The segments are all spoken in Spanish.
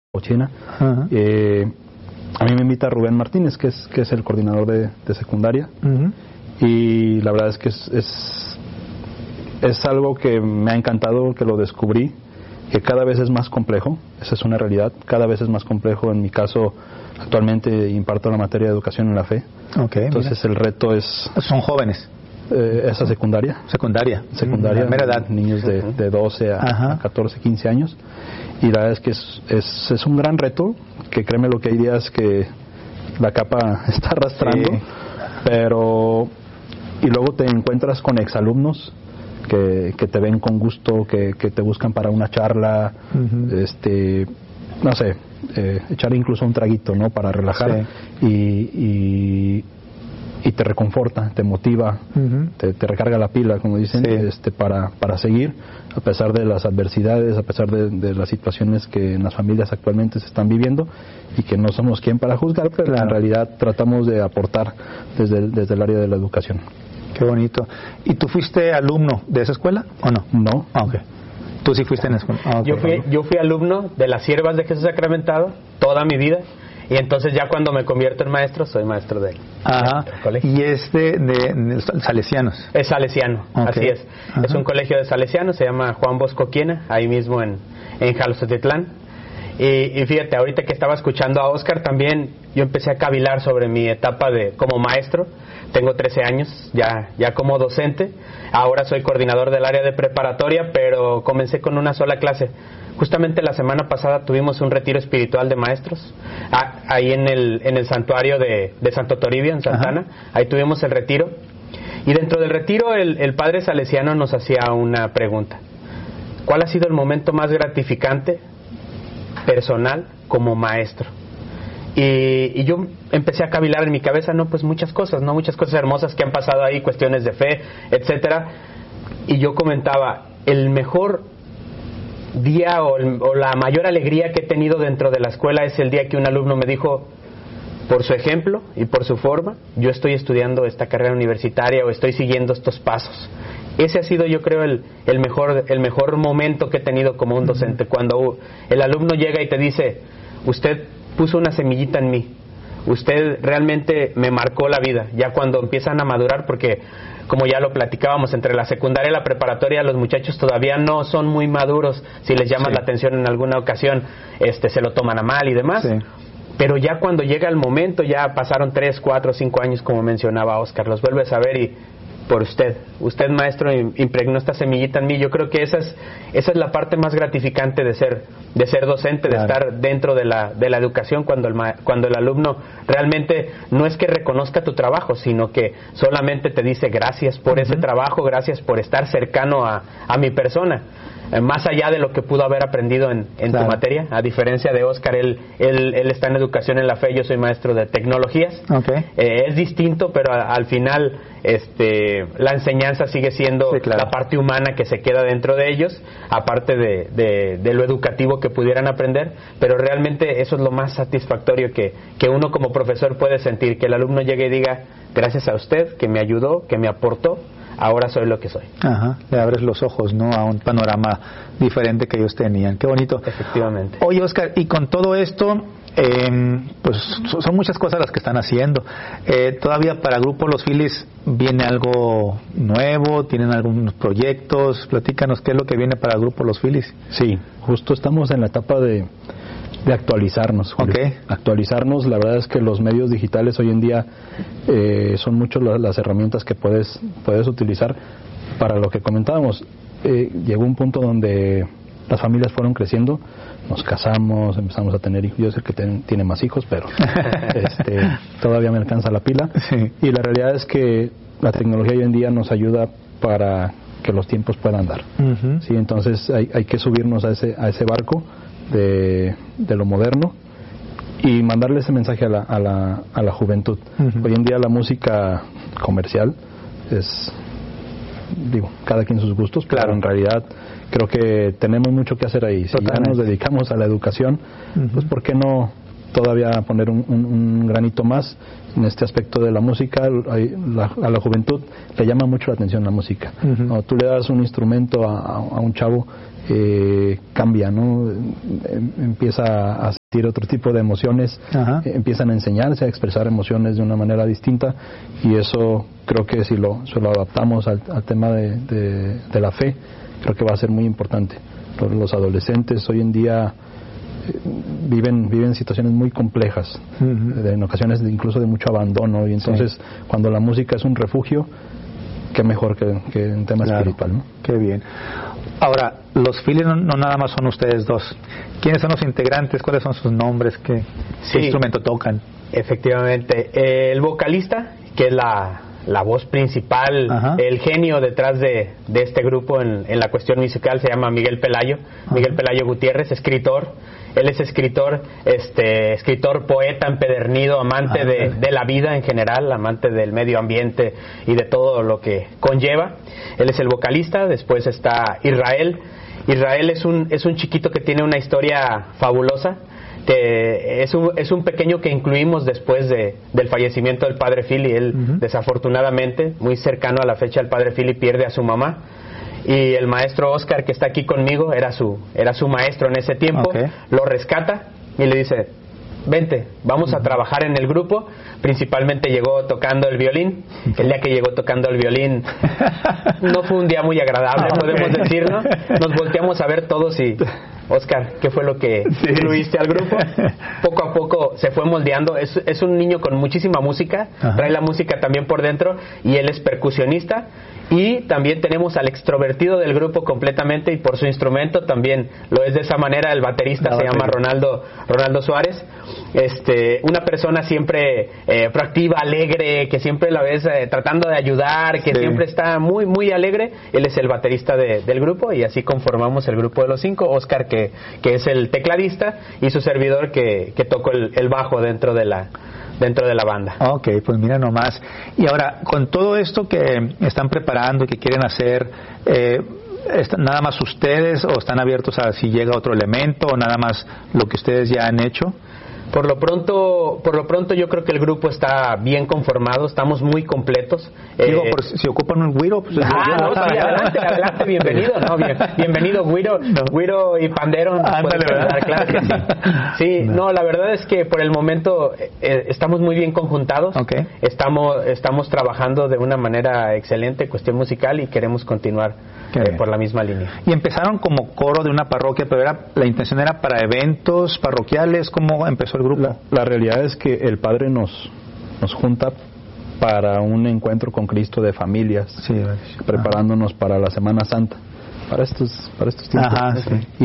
China. A mí me invita Rubén Martínez, que es el coordinador de secundaria, y la verdad es que es algo que me ha encantado, que lo descubrí, que cada vez es más complejo. Esa es una realidad, cada vez es más complejo. En mi caso, actualmente imparto la materia de educación en la fe. Entonces el reto es... ¿Son jóvenes? Esa secundaria, mera edad, niños de 12 a 14, 15 años, y la verdad es que es un gran reto, que créeme lo que hay días que la capa está arrastrando, pero y luego te encuentras con exalumnos que te ven con gusto, que te buscan para una charla, no sé, echar incluso un traguito, ¿no?, para relajar, y te reconforta, te motiva, te recarga la pila, como dicen, para seguir, a pesar de las adversidades, a pesar de las situaciones que en las familias actualmente se están viviendo, y que no somos quien para juzgar, pero en realidad tratamos de aportar desde el área de la educación. Qué bonito. ¿Y tú fuiste alumno de esa escuela o no? No. ¿Tú sí fuiste en la escuela? Yo fui alumno de las Siervas de Jesús Sacramentado toda mi vida. Y entonces ya cuando me convierto en maestro, soy maestro del colegio. ¿Y es de Salesianos? Es salesiano, así es. Es un colegio de salesianos, se llama Juan Bosco Quiena, ahí mismo en Jalostotitlán. Y fíjate, ahorita que estaba escuchando a Oscar también, yo empecé a cavilar sobre mi etapa como maestro. Tengo 13 años ya como docente. Ahora soy coordinador del área de preparatoria, pero comencé con una sola clase. Justamente la semana pasada tuvimos un retiro espiritual de maestros ahí en el santuario de Santo Toribio, en Santana. Ahí tuvimos el retiro, y dentro del retiro el padre salesiano nos hacía una pregunta: ¿cuál ha sido el momento más gratificante personal como maestro? Y yo empecé a cavilar en mi cabeza, pues muchas cosas hermosas que han pasado ahí, cuestiones de fe, etcétera. Y yo comentaba, el mejor día o la mayor alegría que he tenido dentro de la escuela es el día que un alumno me dijo, por su ejemplo y por su forma, yo estoy estudiando esta carrera universitaria o estoy siguiendo estos pasos. Ese ha sido, yo creo, el mejor momento que he tenido como un docente, cuando el alumno llega y te dice, usted puso una semillita en mí, usted realmente me marcó la vida. Ya cuando empiezan a madurar, porque como ya lo platicábamos, entre la secundaria y la preparatoria los muchachos todavía no son muy maduros. Si les llaman la atención en alguna ocasión, se lo toman a mal y demás. Pero ya cuando llega el momento, ya pasaron 3, 4, 5 años, como mencionaba Oscar, los vuelves a ver y por usted maestro impregnó esta semillita en mí. Yo creo que esa es la parte más gratificante de ser docente, de estar dentro de la educación, cuando el alumno realmente no es que reconozca tu trabajo, sino que solamente te dice gracias por ese trabajo, gracias por estar cercano a mi persona. Más allá de lo que pudo haber aprendido en tu materia, a diferencia de Oscar, él está en educación en la fe, yo soy maestro de tecnologías. Es distinto, pero al final la enseñanza sigue siendo la parte humana que se queda dentro de ellos, aparte de lo educativo que pudieran aprender. Pero realmente eso es lo más satisfactorio que uno como profesor puede sentir, que el alumno llegue y diga, gracias a usted, que me ayudó, que me aportó, ahora soy lo que soy. Le abres los ojos, ¿no?, a un panorama diferente que ellos tenían. Qué bonito. Efectivamente. Oye, Oscar, y con todo esto, pues son muchas cosas las que están haciendo. Todavía para Grupo Los Filis viene algo nuevo, tienen algunos proyectos. Platícanos qué es lo que viene para Grupo Los Filis. Sí, justo estamos en la etapa de actualizarnos, Julio. Actualizarnos. La verdad es que los medios digitales hoy en día son mucho las herramientas que puedes utilizar para lo que comentábamos. Llegó un punto donde las familias fueron creciendo, nos casamos, empezamos a tener hijos. Yo sé que tiene más hijos, pero todavía me alcanza la pila. Y la realidad es que la tecnología hoy en día nos ayuda para que los tiempos puedan dar. ¿Sí? Entonces hay que subirnos a ese barco de lo moderno y mandarle ese mensaje a la juventud. Hoy en día la música comercial es, cada quien sus gustos, pero en realidad creo que tenemos mucho que hacer ahí. Si ya nos dedicamos a la educación, pues ¿por qué no todavía poner un granito más en este aspecto de la música? A la juventud le llama mucho la atención la música. Cuando tú le das un instrumento a un chavo, cambia, ¿no? Empieza a otro tipo de emociones, empiezan a enseñarse a expresar emociones de una manera distinta, y eso creo que si lo adaptamos al tema de la fe, creo que va a ser muy importante. Los adolescentes hoy en día viven situaciones muy complejas, en ocasiones incluso de mucho abandono, y entonces cuando la música es un refugio, qué mejor que en tema espiritual, ¿no? Qué bien. Ahora, los Phillies no nada más son ustedes dos. ¿Quiénes son los integrantes? ¿Cuáles son sus nombres? ¿Qué instrumento tocan? Efectivamente, el vocalista, que es la voz principal, el genio detrás de este grupo en la cuestión musical, se llama Miguel Pelayo. Miguel Pelayo Gutiérrez, escritor. Él es escritor, poeta empedernido, amante de la vida en general, amante del medio ambiente y de todo lo que conlleva. Él es el vocalista. Después está Israel. Israel es un chiquito que tiene una historia fabulosa. Es un pequeño que incluimos después del fallecimiento del padre Philly. Él, desafortunadamente, muy cercano a la fecha, el padre Philly pierde a su mamá. Y el maestro Oscar, que está aquí conmigo, era su maestro en ese tiempo. Lo rescata y le dice: vente, vamos a trabajar en el grupo. Principalmente llegó tocando el violín. El día que llegó tocando el violín no fue un día muy agradable, podemos decirlo. Nos volteamos a ver todos y: Oscar, ¿qué fue lo que incluiste al grupo? Poco a poco se fue moldeando. Es un niño con muchísima música, trae la música también por dentro, y él es percusionista. Y también tenemos al extrovertido del grupo completamente, y por su instrumento también lo es de esa manera. El baterista se llama Ronaldo Suárez. Una persona siempre proactiva, alegre, que siempre la ves tratando de ayudar, que siempre está muy muy alegre. Él es el baterista del grupo, y así conformamos el grupo de los 5. Oscar, que es el tecladista, y su servidor, que tocó el bajo dentro de la banda. Ok, pues mira nomás. Y ahora, con todo esto que están preparando y que quieren hacer, ¿nada más ustedes, o están abiertos a si llega otro elemento, o nada más lo que ustedes ya han hecho? Por lo pronto yo creo que el grupo está bien conformado, estamos muy completos. Digo, si ocupan un güiro, pues adelante, bienvenido, bienvenido güiro y pandero. Claro que sí. Sí, no, la verdad es que por el momento estamos muy bien conjuntados. Estamos trabajando de una manera excelente, cuestión musical, y queremos continuar por la misma línea. Y empezaron como coro de una parroquia, pero la intención era para eventos parroquiales. ¿Cómo empezó el grupo? La realidad es que el Padre nos junta para un encuentro con Cristo de familias, preparándonos para la Semana Santa, para estos tiempos.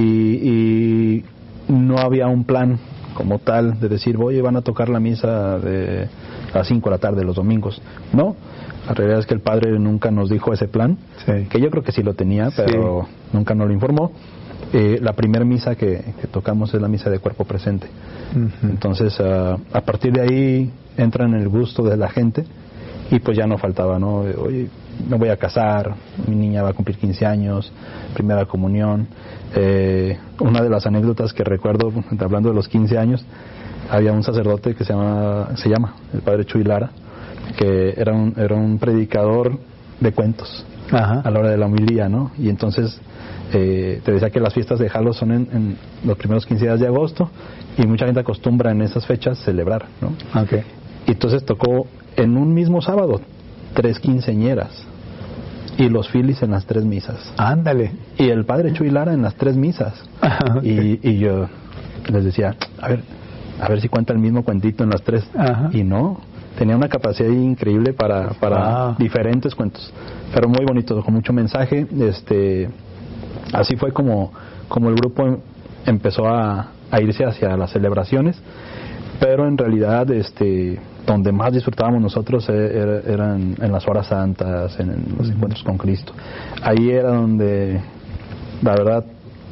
Y no había un plan como tal de decir: oye, van a tocar la misa de a las 5 de la tarde los domingos. No, la realidad es que el Padre nunca nos dijo ese plan, que yo creo que sí lo tenía, pero nunca nos lo informó. La primera misa que tocamos es la misa de cuerpo presente. Entonces, a partir de ahí entra en el gusto de la gente, y pues ya no faltaba, ¿no? Oye, me voy a casar, mi niña va a cumplir 15 años, primera comunión. Una de las anécdotas que recuerdo, hablando de los 15 años, había un sacerdote que se llama el padre Chuy Lara, que era un predicador de cuentos a la hora de la homilía, ¿no? Y entonces te decía que las fiestas de Jalos son en los primeros 15 días de agosto, y mucha gente acostumbra en esas fechas celebrar, ¿no? Y entonces tocó en un mismo sábado 3 quinceañeras, y los Phillies en las 3 misas. Ándale. Y el padre Chuy Lara en las 3 misas. Y yo les decía: a ver si cuenta el mismo cuentito en las 3. Y no, tenía una capacidad increíble para diferentes cuentos, pero muy bonito, con mucho mensaje. Así fue como el grupo empezó a irse hacia las celebraciones, pero en realidad donde más disfrutábamos nosotros eran en las horas santas, en los encuentros con Cristo. Ahí era donde la verdad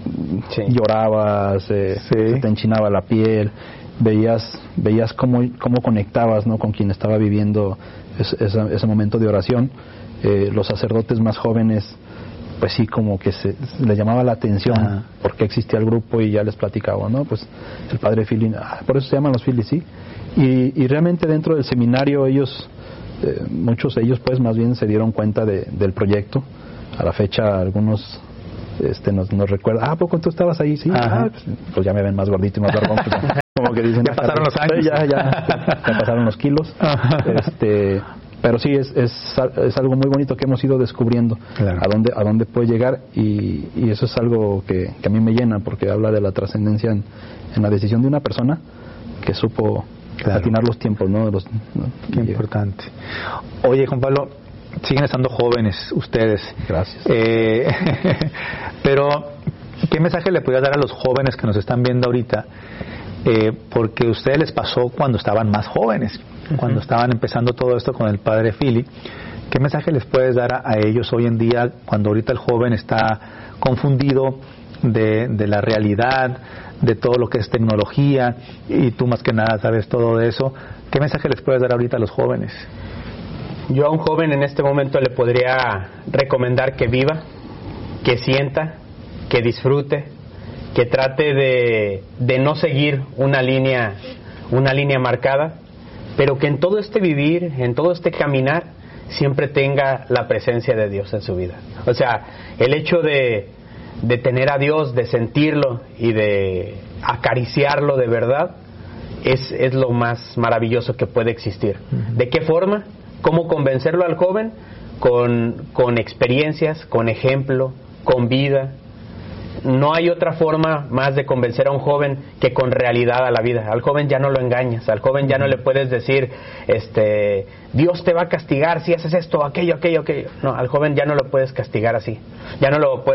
llorabas, se te enchinaba la piel, veías cómo conectabas, ¿no?, con quien estaba viviendo ese momento de oración. Los sacerdotes más jóvenes, pues sí, como que les llamaba la atención porque existía el grupo, y ya les platicaba, ¿no? Pues el padre Philly, por eso se llaman los Phillies, sí. Y realmente dentro del seminario muchos de ellos pues más bien se dieron cuenta del proyecto. A la fecha algunos nos recuerda, ¿a poco tú estabas ahí? Sí, pues ya me ven más gordito y más largo. Como que dicen, ya pasaron los años. Ya pasaron los kilos. Pero sí, es algo muy bonito que hemos ido descubriendo, claro, a dónde puede llegar, y eso es algo que a mí me llena, porque habla de la trascendencia en la decisión de una persona que supo, claro, atinar los tiempos, ¿no? Qué importante. Oye, Juan Pablo, siguen estando jóvenes ustedes. Gracias. Pero, ¿qué mensaje le podría dar a los jóvenes que nos están viendo ahorita? Porque a ustedes les pasó cuando estaban más jóvenes, cuando estaban empezando todo esto con el padre Philly. ¿Qué mensaje les puedes dar a ellos hoy en día, cuando ahorita el joven está confundido de la realidad, de todo lo que es tecnología, y tú más que nada sabes todo de eso? ¿Qué mensaje les puedes dar ahorita a los jóvenes? Yo a un joven en este momento le podría recomendar que viva, que sienta, que disfrute, que trate de no seguir una línea marcada, pero que en todo este vivir, en todo este caminar, siempre tenga la presencia de Dios en su vida. O sea, el hecho de tener a Dios, de sentirlo y de acariciarlo de verdad, es lo más maravilloso que puede existir. ¿De qué forma? ¿Cómo convencerlo al joven? Con experiencias, con ejemplo, con vida. No hay otra forma más de convencer a un joven que con realidad a la vida. Al joven ya no lo engañas, al joven ya no le puedes decir, Dios te va a castigar si haces esto, aquello. No, al joven ya no lo puedes castigar así. Ya no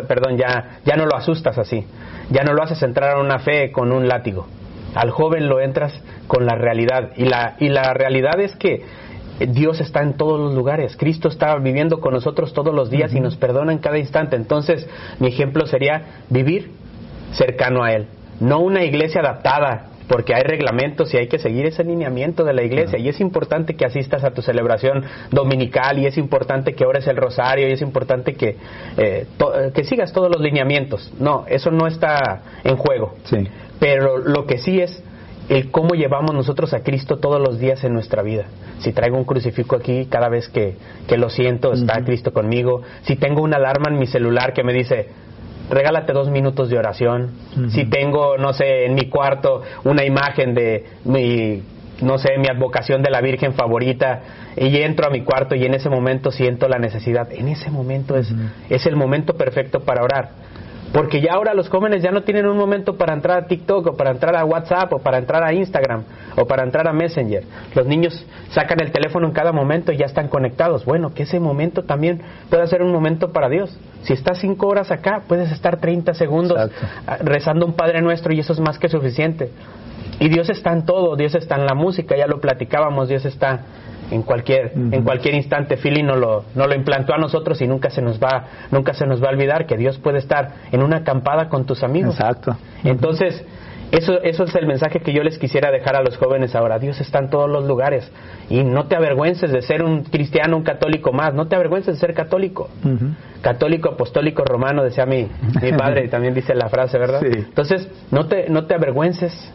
lo asustas así. Ya no lo haces entrar a una fe con un látigo. Al joven lo entras con la realidad. Y la realidad es que Dios está en todos los lugares. Cristo está viviendo con nosotros todos los días y nos perdona en cada instante. Entonces, mi ejemplo sería vivir cercano a Él. No una iglesia adaptada, porque hay reglamentos y hay que seguir ese lineamiento de la iglesia. Y es importante que asistas a tu celebración dominical, y es importante que ores el rosario, y es importante que sigas todos los lineamientos. No, eso no está en juego. Sí. Pero lo que sí es el cómo llevamos nosotros a Cristo todos los días en nuestra vida. Si traigo un crucifijo aquí, cada vez que lo siento, está Cristo conmigo. Si tengo una alarma en mi celular que me dice, regálate 2 minutos de oración. Si tengo, no sé, en mi cuarto una imagen de mi advocación de la Virgen favorita, y entro a mi cuarto y en ese momento siento la necesidad, en ese momento es el momento perfecto para orar. Porque ya ahora los jóvenes ya no tienen un momento para entrar a TikTok, o para entrar a WhatsApp, o para entrar a Instagram, o para entrar a Messenger. Los niños sacan el teléfono en cada momento y ya están conectados. Bueno, que ese momento también pueda ser un momento para Dios. Si estás 5 horas acá, puedes estar 30 segundos rezando un Padre Nuestro, y eso es más que suficiente. Y Dios está en todo. Dios está en la música, ya lo platicábamos. Dios está en cualquier instante. Philly nos lo implantó a nosotros, y nunca se nos va a olvidar que Dios puede estar en una acampada con tus amigos. Exacto. Entonces, eso es el mensaje que yo les quisiera dejar a los jóvenes ahora. Dios está en todos los lugares, y no te avergüences de ser un cristiano, un católico más. No te avergüences de ser católico. Católico, apostólico, romano, decía mi padre, y también dice la frase, ¿verdad? Sí. Entonces, no te avergüences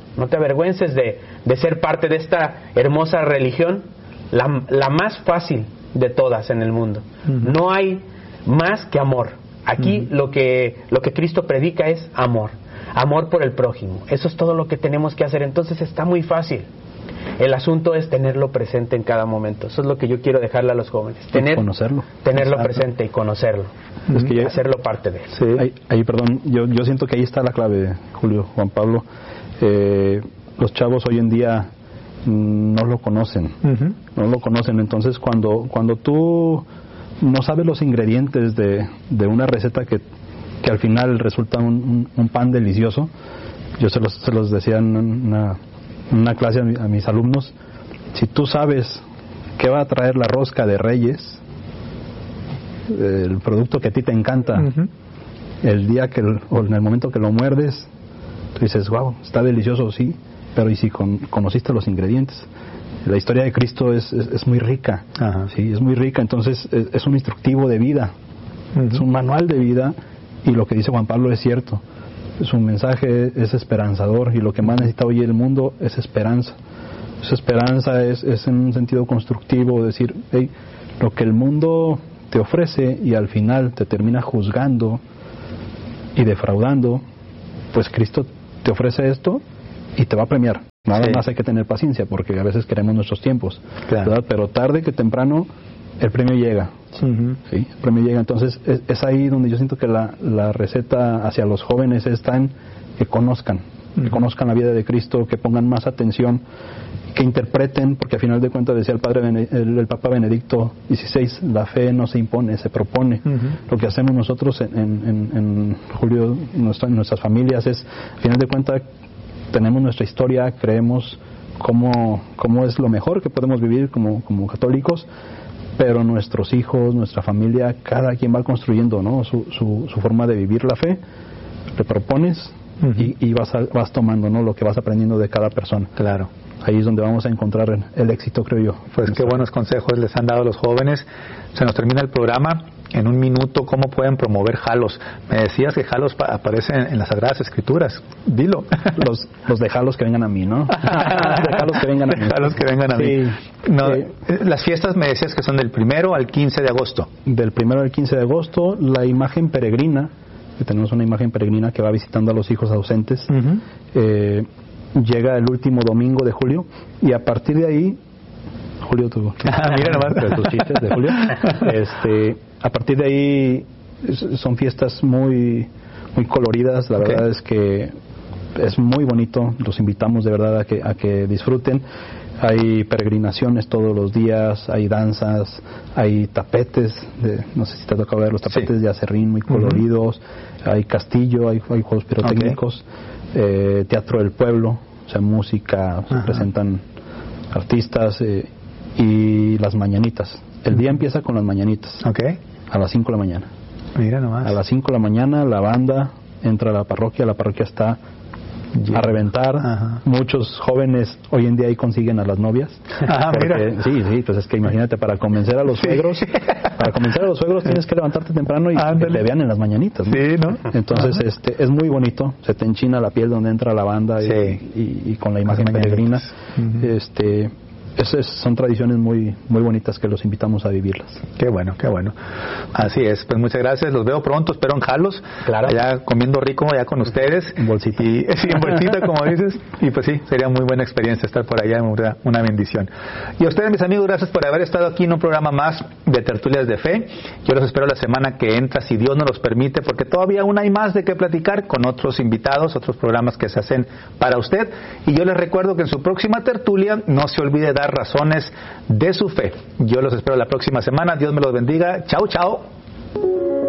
de ser parte de esta hermosa religión, la más fácil de todas en el mundo. No hay más que amor. Aquí lo que Cristo predica es amor por el prójimo. Eso es todo lo que tenemos que hacer. Entonces está muy fácil. El asunto es tenerlo presente en cada momento. Eso es lo que yo quiero dejarle a los jóvenes. Tenerlo presente y conocerlo. Es que hacerlo parte de él. Sí. Ahí, perdón, yo siento que ahí está la clave, Julio, Juan Pablo. Los chavos hoy en día no lo conocen. No lo conocen. Entonces, cuando tú no sabes los ingredientes de una receta que al final resulta un pan delicioso, yo se los decía en una clase a mis alumnos: si tú sabes qué va a traer la rosca de Reyes, el producto que a ti te encanta, el día o en el momento que lo muerdes, tú dices, wow, está delicioso, sí, pero ¿y si conociste los ingredientes? La historia de Cristo es muy rica. Sí, es muy rica. Entonces es un instructivo de vida, es un manual de vida, y lo que dice Juan Pablo es cierto. Su mensaje es esperanzador, y lo que más necesita hoy el mundo es esperanza. Esa esperanza es en un sentido constructivo, decir, hey, lo que el mundo te ofrece y al final te termina juzgando, y defraudando, pues Cristo te ofrece esto y te va a premiar. Nada más hay que tener paciencia, porque a veces queremos nuestros tiempos, ¿verdad? Pero tarde que temprano el premio llega. ¿Sí? El premio llega. Entonces es ahí donde yo siento que la receta hacia los jóvenes está en que conozcan la vida de Cristo, que pongan más atención, que interpreten, porque al final de cuentas decía el Papa Benedicto XVI, la fe no se impone, se propone. Lo que hacemos nosotros en Julio, en nuestras familias, es, al final de cuentas, tenemos nuestra historia, creemos cómo es lo mejor que podemos vivir como católicos, pero nuestros hijos, nuestra familia, cada quien va construyendo, ¿no?, su forma de vivir la fe. Le propones y vas tomando, ¿no?, lo que vas aprendiendo de cada persona. Claro. Ahí es donde vamos a encontrar el éxito, creo yo. Pues qué buenos consejos les han dado los jóvenes. Se nos termina el programa. En un minuto, ¿cómo pueden promover Jalos? Me decías que Jalos aparece en las Sagradas Escrituras. Dilo. Los de Jalos que vengan a mí, ¿no? De Jalos que vengan a mí. Jalos que vengan a mí. No, las fiestas me decías que son del 1 al 15 de agosto. Del 1 al 15 de agosto, la imagen peregrina, que tenemos una imagen peregrina que va visitando a los hijos ausentes, llega el último domingo de julio, y a partir de ahí, Julio, mira nomás tus chistes de Julio, a partir de ahí son fiestas muy coloridas. La verdad es que es muy bonito. Los invitamos de verdad a que disfruten. Hay peregrinaciones todos los días, hay danzas, hay tapetes, no sé si te ha tocado ver los tapetes de acerrín muy coloridos, hay castillo, hay juegos pirotécnicos, teatro del pueblo, o sea, música, se presentan artistas, y las mañanitas. El día empieza con las mañanitas, a las 5 de la mañana. Mira nomás. A las 5 de la mañana la banda entra a la parroquia está a reventar. Muchos jóvenes hoy en día ahí consiguen a las novias. Porque, sí, pues es que imagínate, para convencer a los suegros tienes que levantarte temprano y que te vean en las mañanitas, ¿no? Sí, ¿no? Entonces es muy bonito, se te enchina la piel donde entra la banda y con la imagen peregrina. Esas son tradiciones muy bonitas que los invitamos a vivirlas. Qué bueno. Así es, pues muchas gracias. Los veo pronto, espero en Jalos, allá comiendo rico allá con ustedes. En bolsita. En bolsita, como dices. Y pues sí, sería muy buena experiencia estar por allá, una bendición. Y a ustedes, mis amigos, gracias por haber estado aquí en un programa más de Tertulias de Fe. Yo los espero la semana que entra, si Dios nos los permite, porque todavía aún hay más de qué platicar con otros invitados, otros programas que se hacen para usted. Y yo les recuerdo que en su próxima tertulia no se olvide dar razones de su fe. Yo los espero la próxima semana. Dios me los bendiga. Chao, chao.